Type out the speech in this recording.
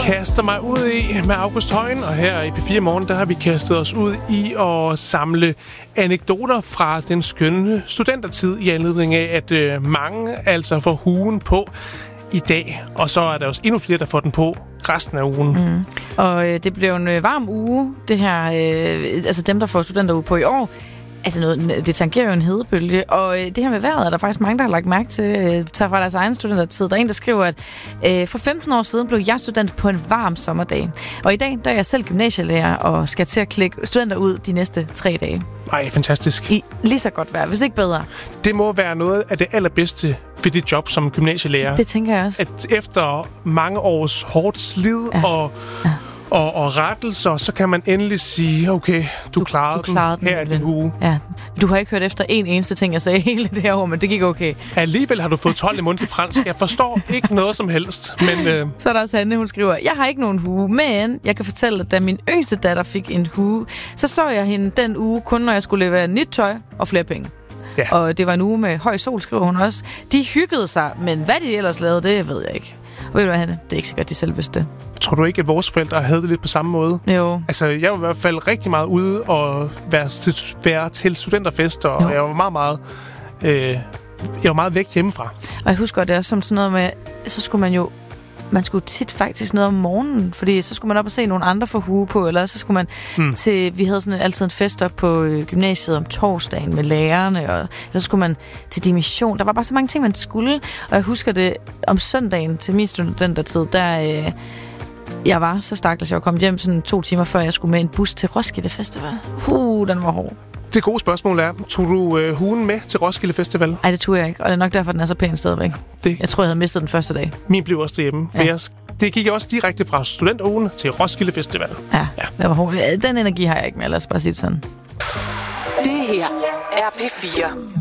kaster mig ud i med August Højen, og her i P4 Morgen, der har vi kastet os ud i at samle anekdoter fra den skønne studentertid i anledning af, at mange altså får huen på i dag, og så er der også endnu flere, der får den på resten af ugen. Mm. Og det blev en varm uge, det her, altså dem, der får studenteruge på i år. Altså det tangerer jo en hedebølge, og det her med vejret er der faktisk mange, der har lagt mærke til, tager fra deres egen studentertid. Der er en, der skriver, at for 15 år siden blev jeg student på en varm sommerdag. Og i dag, der er jeg selv gymnasielærer og skal til at klikke studenter ud de næste 3 dage. Ej, fantastisk. I lige så godt vejr, hvis ikke bedre. Det må være noget af det allerbedste ved dit job som gymnasielærer. Det tænker jeg også. At efter mange års hårdt slid og rettelser, så kan man endelig sige, okay, du klarede den. Her er din uge. Ja. Du har ikke hørt efter en eneste ting, jeg sagde hele det her år, men det gik okay. Alligevel har du fået 12 i mundtlig fransk. Jeg forstår ikke noget som helst. Men, Så er der også Hanne, hun skriver, jeg har ikke nogen hue, men jeg kan fortælle, at da min yngste datter fik en hue, så så jeg hende den uge kun, når jeg skulle levere nyt tøj og flere penge. Ja. Og det var en uge med høj sol, skriver hun også. De hyggede sig, men hvad de ellers lavede, det ved jeg ikke. Og ved du hvad, Hanne? Det er ikke sikkert, de selv vidste det. Tror du ikke, at vores forældre havde det lidt på samme måde? Jo. Altså, jeg var i hvert fald rigtig meget ude og være til studenterfester, og jeg var meget væk hjemmefra. Og jeg husker, det er som sådan noget med, så skulle man skulle tit faktisk noget om morgenen, fordi så skulle man op og se nogle andre få hue på, eller så skulle man vi havde sådan altid en fest op på gymnasiet om torsdagen med lærerne, og eller så skulle man til dimission. Der var bare så mange ting, man skulle, og jeg husker det om søndagen til min studentertid, der jeg var så stakkels, jeg kom hjem sådan 2 timer før jeg skulle med en bus til Roskilde Festival. Den var hård. Det gode spørgsmål er, tog du huen med til Roskilde Festival? Nej, det tog jeg ikke, og det er nok derfor, den er så pæn stadigvæk. Jeg tror, jeg havde mistet den første dag. Min blev også derhjemme, for det gik også direkte fra studenterugen til Roskilde Festival. Ja. Det var hårdt. Den energi har jeg ikke med, lad os bare sige det sådan. Det her er P4.